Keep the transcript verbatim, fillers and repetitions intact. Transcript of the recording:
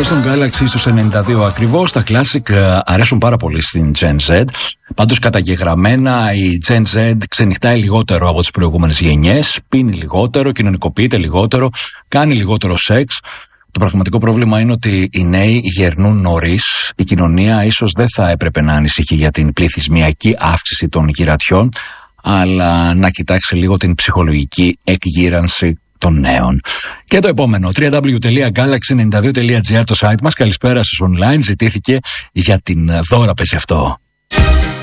στον Galaxy στους ενενήντα δύο ακριβώς. Τα Classic αρέσουν πάρα πολύ στην Gen Z. Πάντως καταγεγραμμένα η Gen Z ξενυχτάει λιγότερο από τις προηγούμενες γενιές, πίνει λιγότερο, κοινωνικοποιείται λιγότερο, κάνει λιγότερο σεξ. Το πραγματικό πρόβλημα είναι ότι οι νέοι γερνούν νωρίς. Η κοινωνία ίσως δεν θα έπρεπε να ανησυχεί για την πληθυσμιακή αύξηση των γυρατιών, αλλά να κοιτάξει λίγο την ψυχολογική εκγύρανση των νέων. Και το επόμενο, double-u double-u double-u τελεία galaxy ενενήντα δύο τελεία gr το site μας. Καλησπέρα στους online, ζητήθηκε για την δώρα πες αυτό.